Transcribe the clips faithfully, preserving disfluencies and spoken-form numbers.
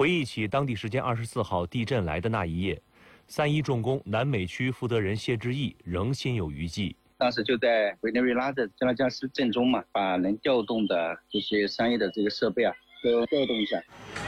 回忆起当地时间二十四号地震来的那一夜，三一重工南美区负责人谢志毅仍心有余悸。 当时就在委内瑞拉的加拉加斯震中嘛，把能调动的这些商业的这个设备啊，都调动一下。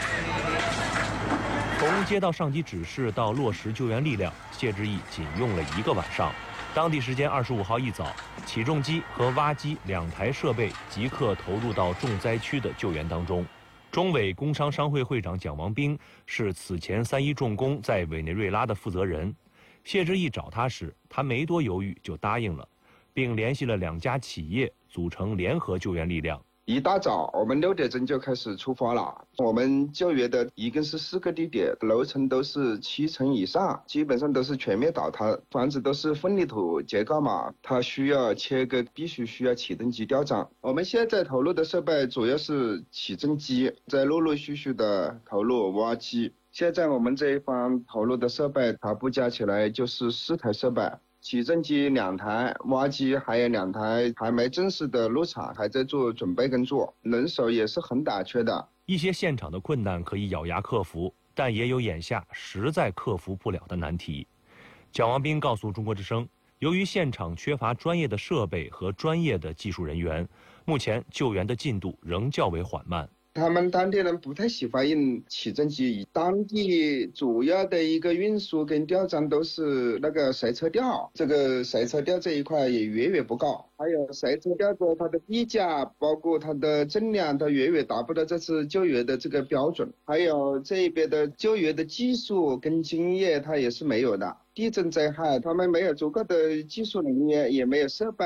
从接到上级指示到落实救援力量，谢志毅仅用了一个晚上。当地时间二十五号一早，起重机和挖机两台设备即刻投入到重灾区的救援当中。中委工商商会会长蒋王兵是此前三一重工在委内瑞拉的负责人。谢志毅找他时，他没多犹豫就答应了，并联系了两家企业，组成联合救援力量。 一大早，我们六点钟就开始出发了。我们救援的一共是四个地点，楼层都是七层以上，基本上都是全面倒塌，房子都是混凝土结构嘛，它需要切割，必须需要起重机吊装。我们现在投入的设备主要是起重机，在陆陆续续的投入挖机。现在我们这一方投入的设备，它不加起来就是四台设备。起重机两台，挖机还有两台，还没正式的入场，还在做准备工作，人手也是很短缺的。 一些现场的困难可以咬牙克服，但也有眼下实在克服不了的难题。蒋王兵告诉中国之声，由于现场缺乏专业的设备和专业的技术人员，目前救援的进度仍较为缓慢。 他们当地人不太喜欢用起重机，当地主要的一个运输跟吊装都是那个塞车吊，这个塞车吊这一块也远远不够，还有塞车吊的它的地价，包括它的重量，它远远达不到这次救援的这个标准，还有这边的救援的技术跟经验它也是没有的。地震灾害，他们没有足够的技术人员，也没有设备。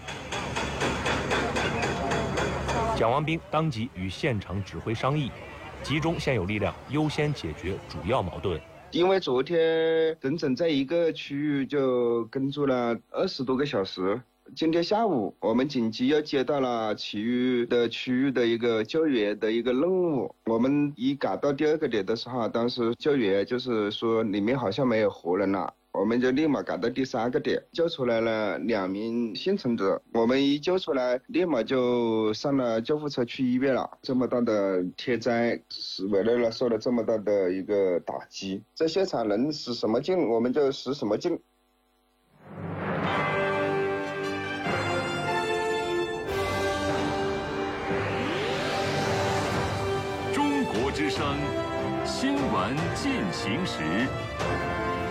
蒋王兵当即与现场指挥商议，集中现有力量，优先解决主要矛盾。 因为昨天整整在一个区域就工作了二十多个小时，今天下午我们紧急又接到了其余的区域的一个救援的一个任务。我们一赶到第二个点的时候，当时救援就是说里面好像没有活人了。我们就立马赶到第三个点，救出来了两名幸存者。我们一救出来，立马就上了救护车去医院了。这么大的天灾，使委内瑞拉受了这么大的一个打击，在现场能使什么劲，我们就使什么劲。 中国之声，新闻进行时。